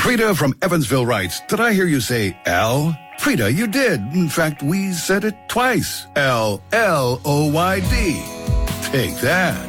Frida from Evansville writes, did I hear you say L? Frida, you did. In fact, we said it twice. L-L-O-Y-D. Take that.